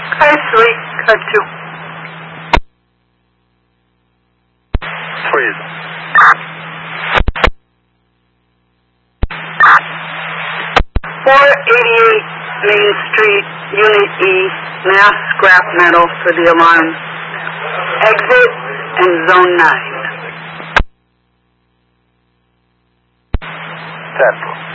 Car 3, car 2. Freeze. 488 Main Street, Unit E, mass scrap metal for the alarm. Exit and Zone 9. 10.